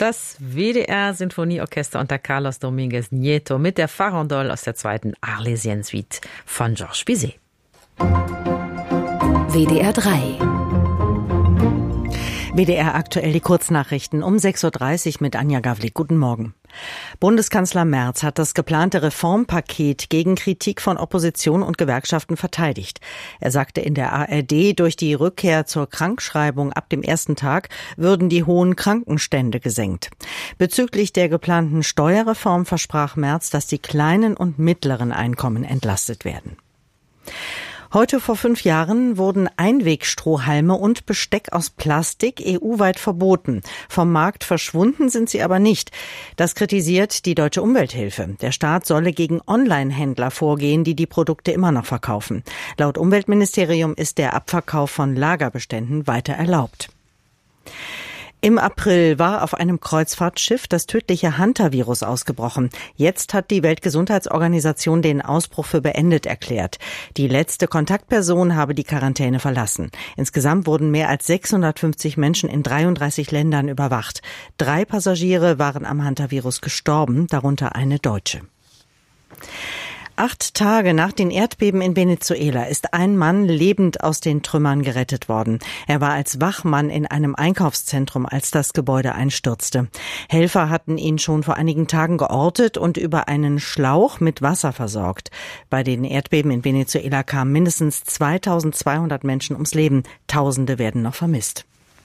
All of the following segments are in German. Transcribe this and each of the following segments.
Das WDR-Sinfonieorchester unter Carlos Dominguez Nieto mit der Farandole aus der zweiten Arlésienne-Suite von Georges Bizet. WDR 3. WDR aktuell die Kurznachrichten um 6.30 Uhr mit Anja Gavlik. Guten Morgen. Bundeskanzler Merz hat das geplante Reformpaket gegen Kritik von Opposition und Gewerkschaften verteidigt. Er sagte in der ARD, durch die Rückkehr zur Krankschreibung ab dem ersten Tag würden die hohen Krankenstände gesenkt. Bezüglich der geplanten Steuerreform versprach Merz, dass die kleinen und mittleren Einkommen entlastet werden. Heute vor 5 Jahren wurden Einwegstrohhalme und Besteck aus Plastik EU-weit verboten. Vom Markt verschwunden sind sie aber nicht. Das kritisiert die Deutsche Umwelthilfe. Der Staat solle gegen Online-Händler vorgehen, die die Produkte immer noch verkaufen. Laut Umweltministerium ist der Abverkauf von Lagerbeständen weiter erlaubt. Im April war auf einem Kreuzfahrtschiff das tödliche Hanta-Virus ausgebrochen. Jetzt hat die Weltgesundheitsorganisation den Ausbruch für beendet erklärt. Die letzte Kontaktperson habe die Quarantäne verlassen. Insgesamt wurden mehr als 650 Menschen in 33 Ländern überwacht. 3 Passagiere waren am Hanta-Virus gestorben, darunter eine Deutsche. 8 Tage nach den Erdbeben in Venezuela ist ein Mann lebend aus den Trümmern gerettet worden. Er war als Wachmann in einem Einkaufszentrum, als das Gebäude einstürzte. Helfer hatten ihn schon vor einigen Tagen geortet und über einen Schlauch mit Wasser versorgt. Bei den Erdbeben in Venezuela kamen mindestens 2200 Menschen ums Leben. Tausende werden noch vermisst.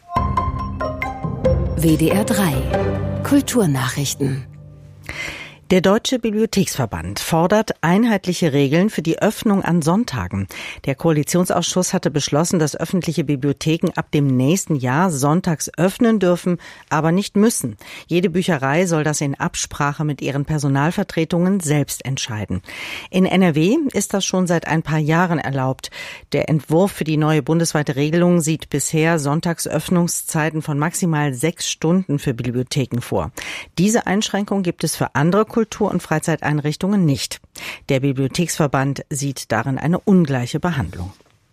WDR 3. Kulturnachrichten. Der Deutsche Bibliotheksverband fordert einheitliche Regeln für die Öffnung an Sonntagen. Der Koalitionsausschuss hatte beschlossen, dass öffentliche Bibliotheken ab dem nächsten Jahr sonntags öffnen dürfen, aber nicht müssen. Jede Bücherei soll das in Absprache mit ihren Personalvertretungen selbst entscheiden. In NRW ist das schon seit ein paar Jahren erlaubt. Der Entwurf für die neue bundesweite Regelung sieht bisher Sonntagsöffnungszeiten von maximal 6 Stunden für Bibliotheken vor. Diese Einschränkung gibt es für andere Kultur- und Freizeiteinrichtungen nicht. Der Bibliotheksverband sieht darin eine ungleiche Behandlung.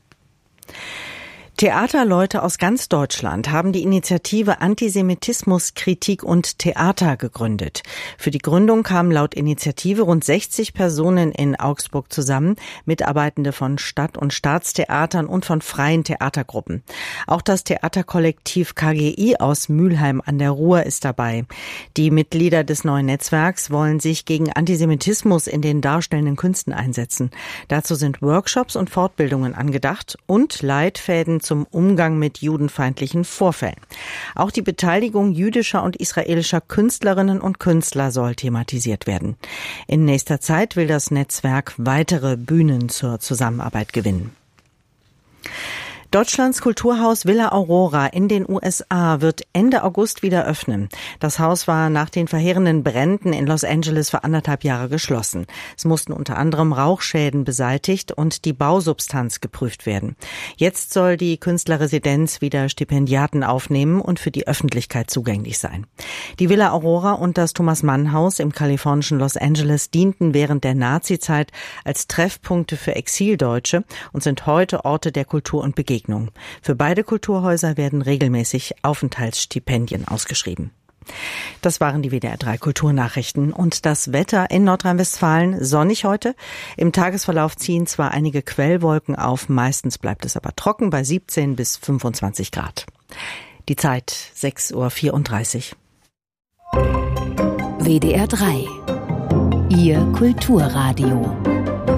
Theaterleute aus ganz Deutschland haben die Initiative Antisemitismus, Kritik und Theater gegründet. Für die Gründung kamen laut Initiative rund 60 Personen in Augsburg zusammen, Mitarbeitende von Stadt- und Staatstheatern und von freien Theatergruppen. Auch das Theaterkollektiv KGI aus Mülheim an der Ruhr ist dabei. Die Mitglieder des neuen Netzwerks wollen sich gegen Antisemitismus in den darstellenden Künsten einsetzen. Dazu sind Workshops und Fortbildungen angedacht und Leitfäden zum Umgang mit judenfeindlichen Vorfällen. Auch die Beteiligung jüdischer und israelischer Künstlerinnen und Künstler soll thematisiert werden. In nächster Zeit will das Netzwerk weitere Bühnen zur Zusammenarbeit gewinnen. Deutschlands Kulturhaus Villa Aurora in den USA wird Ende August wieder öffnen. Das Haus war nach den verheerenden Bränden in Los Angeles für 1,5 Jahre geschlossen. Es mussten unter anderem Rauchschäden beseitigt und die Bausubstanz geprüft werden. Jetzt soll die Künstlerresidenz wieder Stipendiaten aufnehmen und für die Öffentlichkeit zugänglich sein. Die Villa Aurora und das Thomas-Mann-Haus im kalifornischen Los Angeles dienten während der Nazizeit als Treffpunkte für Exildeutsche und sind heute Orte der Kultur und Begegnung. Für beide Kulturhäuser werden regelmäßig Aufenthaltsstipendien ausgeschrieben. Das waren die WDR 3 Kulturnachrichten und das Wetter in Nordrhein-Westfalen sonnig heute. Im Tagesverlauf ziehen zwar einige Quellwolken auf, meistens bleibt es aber trocken bei 17 bis 25 Grad. Die Zeit 6.34 Uhr. WDR 3. Ihr Kulturradio.